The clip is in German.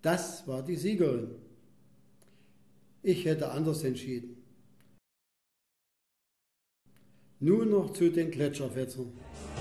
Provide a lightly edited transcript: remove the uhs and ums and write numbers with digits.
Das war die Siegerin. Ich hätte anders entschieden. Nun noch zu den Gletscherfetzern.